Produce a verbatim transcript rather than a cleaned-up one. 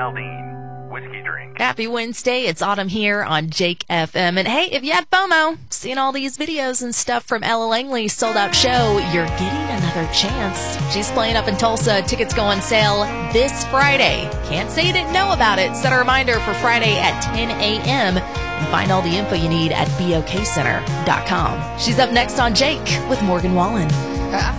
Aldean Whiskey Drink. Happy Wednesday. It's Autumn here on Jake F M. And hey, if you had FOMO, seeing all these videos and stuff from Ella Langley's sold-out show, you're getting another chance. She's playing up in Tulsa. Tickets go on sale this Friday. Can't say you didn't know about it. Set a reminder for Friday at ten a.m. and find all the info you need at B O K center dot com. She's up next on Jake with Morgan Wallen.